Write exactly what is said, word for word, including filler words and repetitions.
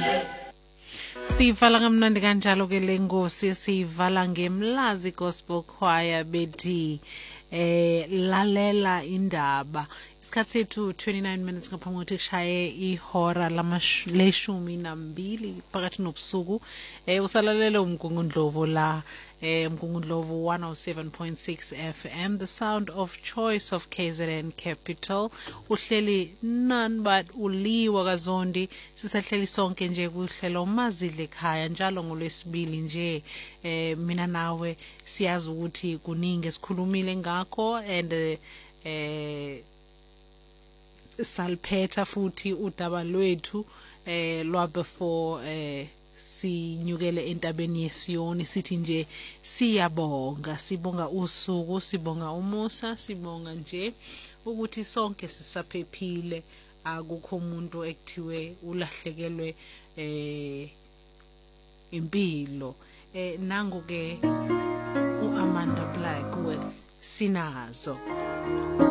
Sivala ngamnandi kanjalo ke lengosi sivala ngemlazi gospel choir bethi eh lalela indaba isikhathi sethu twenty-nine minutes ngaphambi kokuthi kushaye ihora leshumi nambili phakathi nobusuku eh usalalela umgungundlovu la eh umgungundlovu one oh seven point six F M, the sound of choice of K Z N Capital. Uhleli none but uliwa kazondi sisahleli sonke nje kuhlelo mazidle ekhaya njalo ngolwesibili nje eh mina nawe siyazi ukuthi kuningi esikhulumile ngakho and eh salphetha futhi udaba lwethu eh lwa before eh sinyukele entabeni yeSiyoni sithi nje siyabonga sibonga usuku sibonga umusa sibonga nje ukuthi sonke sisaphephile akukho umuntu ekuthiwe ulahlekelwe eh impilo eh nangu ke uAmanda Black with Sinazo.